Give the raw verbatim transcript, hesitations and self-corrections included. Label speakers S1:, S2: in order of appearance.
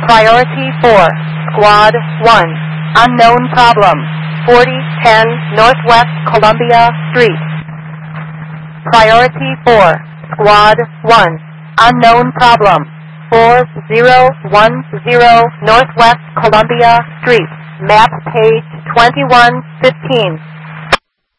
S1: Priority four, Squad one, unknown problem, forty ten Northwest Columbia Street. Priority four, Squad one, unknown problem, four zero one zero Northwest Columbia Street, map page twenty-one fifteen.